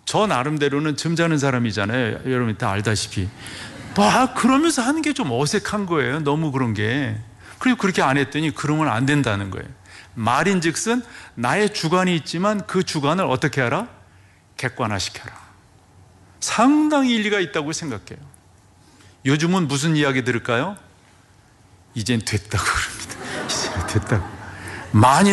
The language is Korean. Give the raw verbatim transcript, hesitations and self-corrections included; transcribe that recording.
저 나름대로는 점잖은 사람이잖아요. 여러분 다 알다시피. 막 그러면서 하는 게 좀 어색한 거예요. 너무 그런 게. 그리고 그렇게 안 했더니 그러면 안 된다는 거예요. 말인즉슨 나의 주관이 있지만 그 주관을 어떻게 하라? 객관화시켜라. 상당히 일리가 있다고 생각해요. 요즘은 무슨 이야기 들을까요? 이젠 됐다고 그럽니다. 이제는 됐다고. 많이